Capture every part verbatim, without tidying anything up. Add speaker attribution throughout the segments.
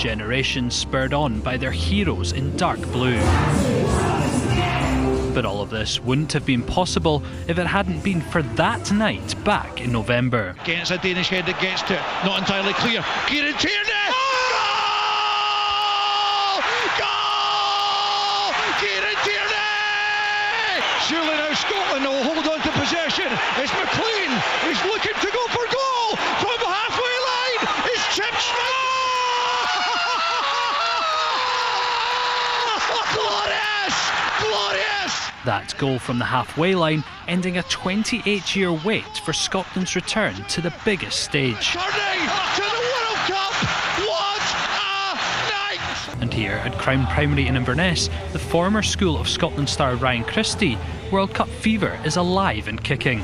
Speaker 1: generation spurred on by their heroes in dark blue. But all of this wouldn't have been possible if it hadn't been for that night back in November.
Speaker 2: Against a Danish head that gets to it, not entirely clear. Kieran Tierney! Goal! Goal! Kieran Tierney! Surely now Scotland will hold on to possession. It's McLean. He's looking to go for goal from the halfway line. It's Chip Schmidt. Glorious! Glorious!
Speaker 1: That goal from the halfway line ending a twenty-eight year wait for Scotland's return to the biggest stage.
Speaker 2: Turning to the World Cup! What a night!
Speaker 1: And here at Crown Primary in Inverness, the former school of Scotland star Ryan Christie, World Cup fever is alive and kicking.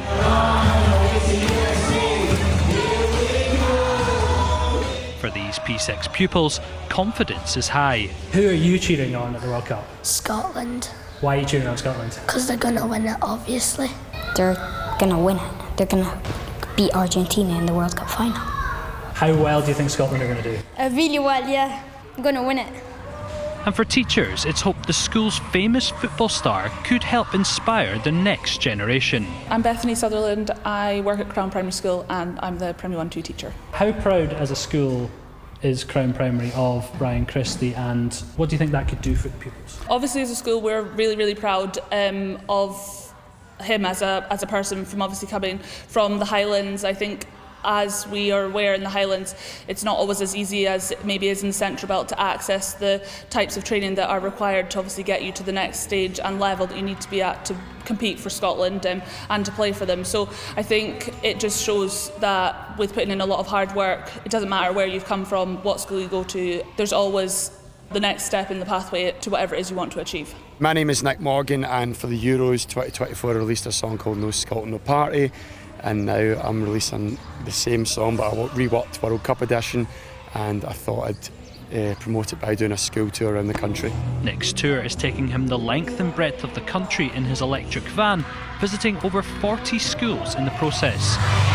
Speaker 1: For these P six pupils, confidence is high.
Speaker 3: Who are you cheering on at the World Cup?
Speaker 4: Scotland.
Speaker 3: Why are you cheering on Scotland?
Speaker 4: Because they're going to win it, obviously.
Speaker 5: They're going to win it. They're going to beat Argentina in the World Cup final.
Speaker 3: How well do you think Scotland are going to do?
Speaker 6: Uh, really well, yeah. I'm going to win it.
Speaker 1: And for teachers, it's hoped the school's famous football star could help inspire the next generation.
Speaker 7: I'm Bethany Sutherland. I work at Crown Primary School and I'm the Primary one two teacher.
Speaker 3: How proud as a school is Crown Primary of Ryan Christie, and what do you think that could do for the pupils?
Speaker 7: Obviously as a school we're really, really proud um, of him as a, as a person, from obviously coming from the Highlands. I think as we are aware in the Highlands, it's not always as easy as it maybe is in the Central Belt to access the types of training that are required to obviously get you to the next stage and level that you need to be at to compete for Scotland um, and to play for them. So I think it just shows that with putting in a lot of hard work, it doesn't matter where you've come from, what school you go to, there's always the next step in the pathway to whatever it is you want to achieve.
Speaker 8: My name is Nick Morgan, and for the Euros twenty twenty-four I released a song called No Scotland No Party, and now I'm releasing the same song but a reworked World Cup edition, and I thought I'd uh, promote it by doing a school tour around the country.
Speaker 1: I C S tour is taking him the length and breadth of the country in his electric van, visiting over forty schools in the process.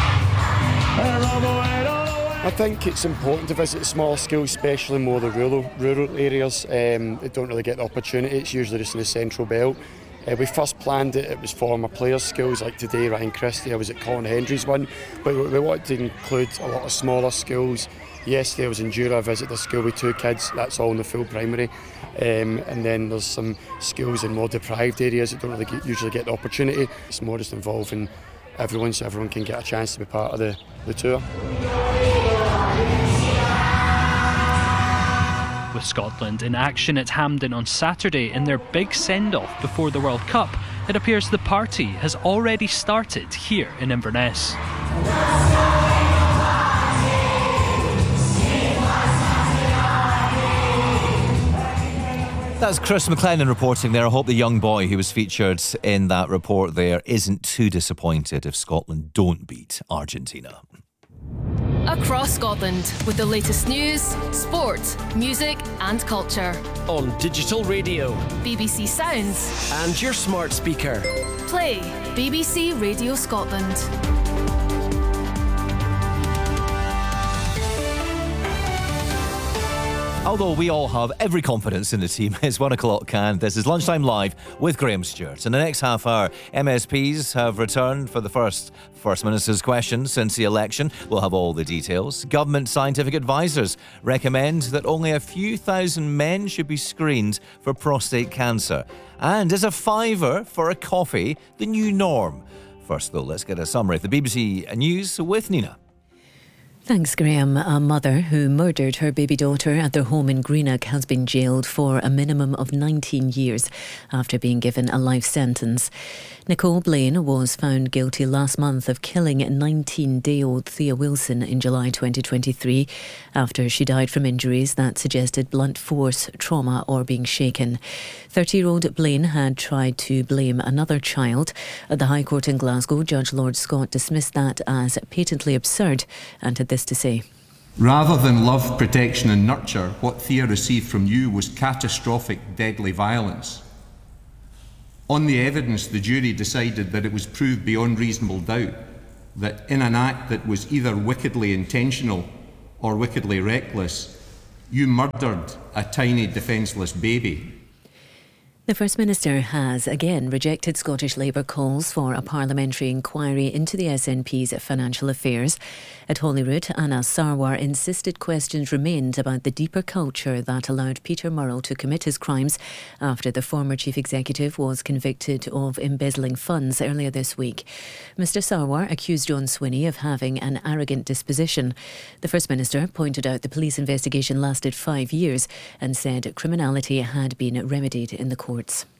Speaker 8: I think it's important to visit small schools, especially more the rural rural areas. Um, they don't really get the opportunity. It's usually just in the Central Belt. Uh, we first planned it, it was former players' schools, like today Ryan Christie, I was at Colin Hendry's one, but we wanted to include a lot of smaller schools. Yesterday I was in Jura, I visited a school with two kids, that's all in the full primary, um, and then there's some schools in more deprived areas that don't really get, usually get the opportunity. It's more just involving everyone so everyone can get a chance to be part of the, the tour.
Speaker 1: With Scotland in action at Hampden on Saturday in their big send-off before the World Cup, it appears the party has already started here in Inverness.
Speaker 9: That's Chris McLennan reporting there. I hope the young boy who was featured in that report there isn't too disappointed if Scotland don't beat Argentina.
Speaker 10: Across Scotland with the latest news, sport, music and culture.
Speaker 11: On digital radio,
Speaker 10: B B C Sounds
Speaker 11: and your smart speaker.
Speaker 10: Play B B C Radio Scotland.
Speaker 9: Although we all have every confidence in the team, it's one o'clock and this is Lunchtime Live with Graham Stewart. In the next half hour, M S Ps have returned for the first First Minister's question since the election. We'll have all the details. Government scientific advisors recommend that only a few thousand men should be screened for prostate cancer. And is a fiver for a coffee the new norm? First though, let's get a summary of the B B C News with Nina.
Speaker 12: Thanks, Graham. A mother who murdered her baby daughter at their home in Greenock has been jailed for a minimum of nineteen years after being given a life sentence. Nicole Blaine was found guilty last month of killing nineteen-day-old Thea Wilson in July twenty twenty-three after she died from injuries that suggested blunt force, trauma or being shaken. thirty-year-old Blaine had tried to blame another child. At the High Court in Glasgow, Judge Lord Scott dismissed that as patently absurd and had this to say.
Speaker 13: Rather than love, protection and nurture, what Thea received from you was catastrophic, deadly violence. On the evidence, the jury decided that it was proved beyond reasonable doubt that in an act that was either wickedly intentional or wickedly reckless, You murdered a tiny defenceless baby.
Speaker 12: The First Minister has again rejected Scottish Labour calls for a parliamentary inquiry into the S N P's financial affairs. At Holyrood, Anna Sarwar insisted questions remained about the deeper culture that allowed Peter Murrell to commit his crimes after the former chief executive was convicted of embezzling funds earlier this week. Mister Sarwar accused John Swinney of having an arrogant disposition. The First Minister pointed out the police investigation lasted five years and said criminality had been remedied in the court.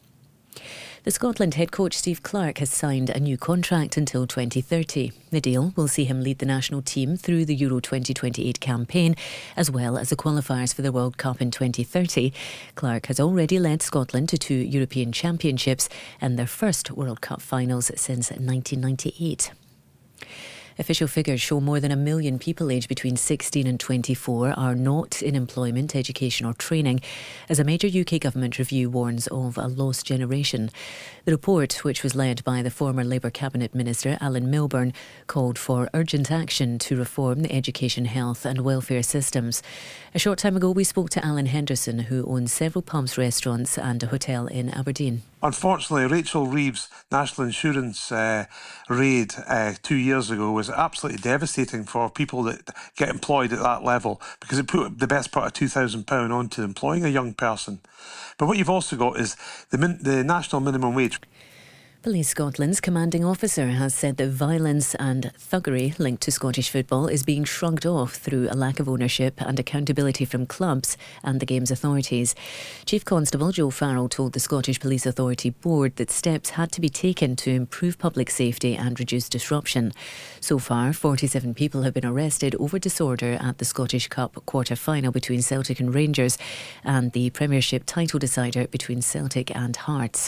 Speaker 12: The Scotland head coach Steve Clarke has signed a new contract until twenty thirty. The deal will see him lead the national team through the Euro twenty twenty-eight campaign, as well as the qualifiers for the World Cup in twenty thirty. Clarke has already led Scotland to two European Championships and their first World Cup finals since nineteen ninety-eight. Official figures show more than a million people aged between sixteen and twenty-four are not in employment, education or training, as a major U K government review warns of a lost generation. The report, which was led by the former Labour Cabinet Minister Alan Milburn, called for urgent action to reform the education, health and welfare systems. A short time ago we spoke to Alan Henderson, who owns several pubs, restaurants and a hotel in Aberdeen.
Speaker 14: Unfortunately, Rachel Reeves' National Insurance uh, raid uh, two years ago was absolutely devastating for people that get employed at that level, because it put the best part of two thousand pounds onto employing a young person. But what you've also got is the, min- the national minimum wage.
Speaker 12: Police Scotland's commanding officer has said that violence and thuggery linked to Scottish football is being shrugged off through a lack of ownership and accountability from clubs and the game's authorities. Chief Constable Joe Farrell told the Scottish Police Authority Board that steps had to be taken to improve public safety and reduce disruption. So far, forty-seven people have been arrested over disorder at the Scottish Cup quarter-final between Celtic and Rangers and the Premiership title decider between Celtic and Hearts.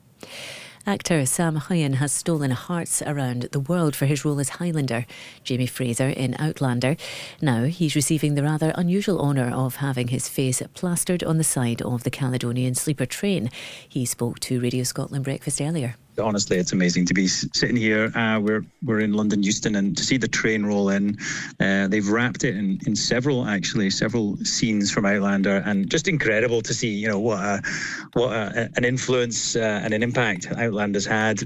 Speaker 12: Actor Sam Hyan has stolen hearts around the world for his role as Highlander, Jamie Fraser in Outlander. Now he's receiving the rather unusual honour of having his face plastered on the side of the Caledonian Sleeper train. He spoke to Radio Scotland Breakfast earlier.
Speaker 15: Honestly, it's amazing to be sitting here. Uh, we're we're in London Euston, and to see the train roll in. Uh, they've wrapped it in, in several actually several scenes from Outlander, and just incredible to see. You know what a, what a, an influence uh, and an impact Outlander's had.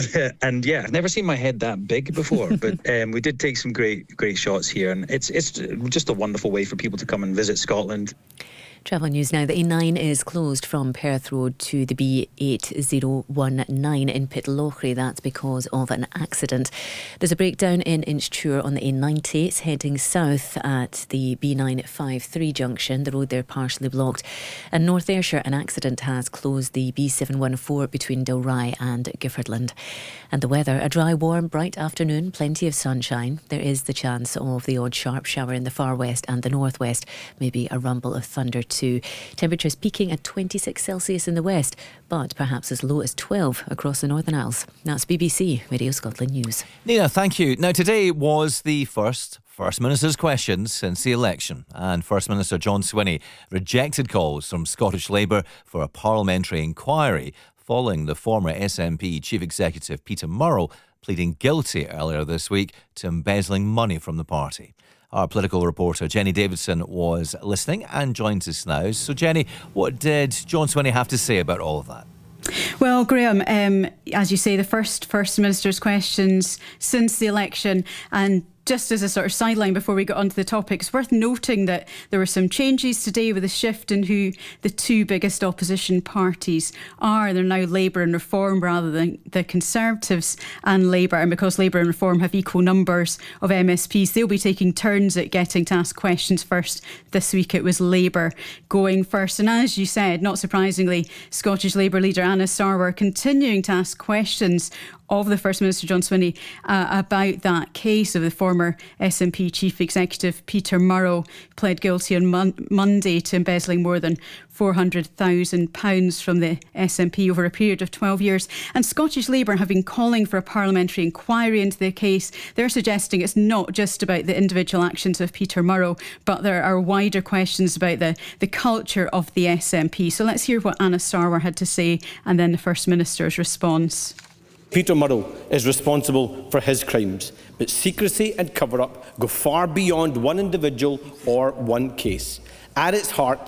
Speaker 15: And yeah, I've never seen my head that big before. But um, we did take some great great shots here, and it's it's just a wonderful way for people to come and visit Scotland.
Speaker 12: Travel news now. The A nine is closed from Perth Road to the B eight oh one nine in Pitlochry. That's because of an accident. There's a breakdown in Inchture on the A ninety. It's heading south at the B nine fifty-three junction. The road there partially blocked. And North Ayrshire, an accident has closed the B seven one four between Dalry and Giffordland. And the weather, a dry, warm, bright afternoon, plenty of sunshine. There is the chance of the odd sharp shower in the far west and the northwest. Maybe a rumble of thunder too. Temperatures peaking at twenty-six Celsius in the west, but perhaps as low as twelve across the Northern Isles. That's B B C Radio Scotland News.
Speaker 9: Nina, thank you. Now, today was the first First Minister's questions since the election, and First Minister John Swinney rejected calls from Scottish Labour for a parliamentary inquiry following the former S N P Chief Executive Peter Murrell pleading guilty earlier this week to embezzling money from the party. Our political reporter Jenny Davidson was listening and joins us now. So Jenny, what did John Swinney have to say about all of that?
Speaker 16: Well, Graham, um, as you say, the first First Minister's questions since the election, and just as a sort of sideline before we got onto the topic, it's worth noting that there were some changes today with a shift in who the two biggest opposition parties are. They're now Labour and Reform rather than the Conservatives and Labour. And because Labour and Reform have equal numbers of M S Ps, they'll be taking turns at getting to ask questions first. This week it was Labour going first. And as you said, not surprisingly, Scottish Labour leader Anna Sarwar continuing to ask questions of the First Minister John Swinney uh, about that case of the former S N P Chief Executive Peter Murrell, pled guilty on mon- Monday to embezzling more than four hundred thousand pounds from the S N P over a period of twelve years. And Scottish Labour have been calling for a parliamentary inquiry into the case. They're suggesting it's not just about the individual actions of Peter Murrell, but there are wider questions about the, the culture of the S N P. So let's hear what Anna Sarwar had to say and then the First Minister's response.
Speaker 17: Peter Murrell is responsible for his crimes, but secrecy and cover-up go far beyond one individual or one case. At its heart